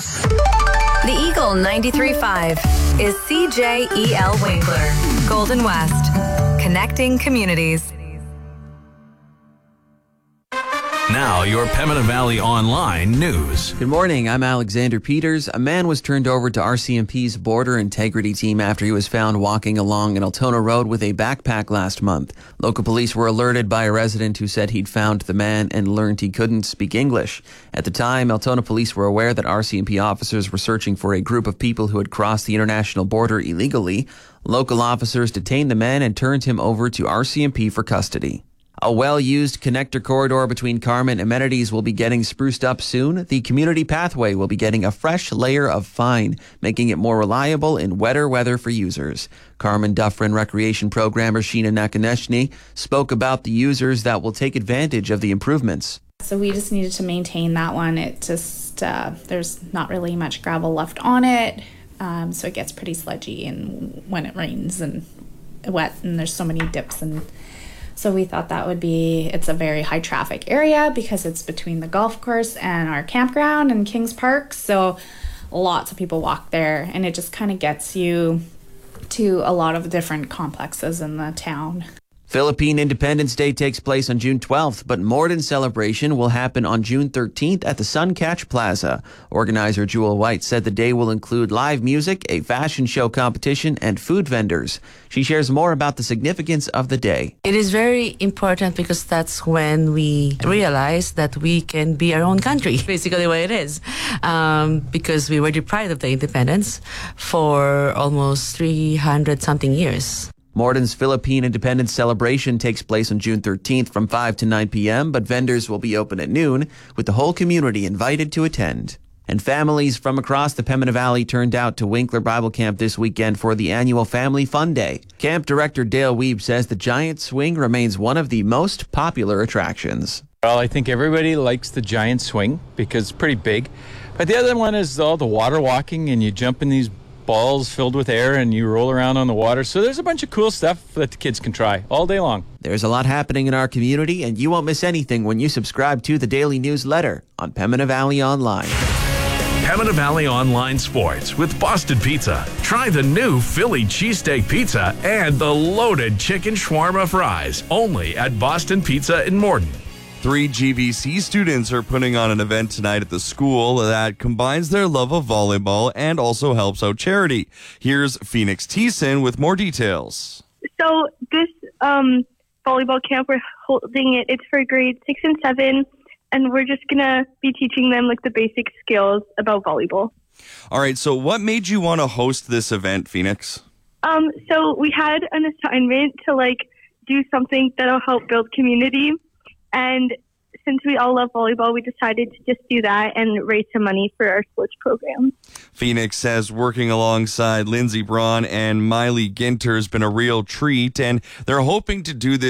The Eagle 93.5 is CJEL Winkler, Golden West, connecting communities. Now, your Pembina Valley Online news. Good morning, I'm Alexander Peters. A man was turned over to RCMP's border integrity team after he was found walking along an Altona road with a backpack last month. Local police were alerted by a resident who said he'd found the man and learned he couldn't speak English. At the time, Altona police were aware that RCMP officers were searching for a group of people who had crossed the international border illegally. Local officers detained the man and turned him over to RCMP for custody. A well-used connector corridor between Carman and Amenities will be getting spruced up soon. The community pathway will be getting a fresh layer of fine, making it more reliable in wetter weather for users. Carman Dufferin Recreation Programmer Sheena Nakaneshny spoke about the users that will take advantage of the improvements. So we just needed to maintain that one. It just, there's not really much gravel left on it, so it gets pretty sludgy and when it rains and wet, and there's so many dips, and so we thought that would be, it's a very high traffic area because it's between the golf course and our campground and Kings Park. So lots of people walk there, and it just kind of gets you to a lot of different complexes in the town. Philippine Independence Day takes place on June 12th, but Morden celebration will happen on June 13th at the Suncatch Plaza. Organizer Jewel White said the day will include live music, a fashion show competition, and food vendors. She shares more about the significance of the day. It is very important because that's when we realize that we can be our own country, basically what it is. Because we were deprived of the independence for almost 300-something years. Morden's Philippine Independence Celebration takes place on June 13th from 5 to 9 p.m., but vendors will be open at noon, with the whole community invited to attend. And families from across the Pembina Valley turned out to Winkler Bible Camp this weekend for the annual Family Fun Day. Camp Director Dale Weeb says the giant swing remains one of the most popular attractions. Well, I think everybody likes the giant swing because it's pretty big. But the other one is all the water walking, and you jump in these balls filled with air and you roll around on the water. So there's a bunch of cool stuff that the kids can try all day long. There's a lot happening in our community, and you won't miss anything when you subscribe to the daily newsletter on Pembina Valley Online. Pembina Valley Online Sports with Boston Pizza. Try the new Philly cheesesteak pizza and the loaded chicken shawarma fries. Only at Boston Pizza in Morden. 3 GVC students are putting on an event tonight at the school that combines their love of volleyball and also helps out charity. Here's Phoenix Thiessen with more details. So this volleyball camp, we're holding it's for grades 6 and 7, and we're just going to be teaching them like the basic skills about volleyball. All right, so what made you want to host this event, Phoenix? So we had an assignment to do something that'll help build community. And since we all love volleyball, we decided to just do that and raise some money for our sports program. Phoenix says working alongside Lindsey Braun and Miley Ginter has been a real treat, and they're hoping to do this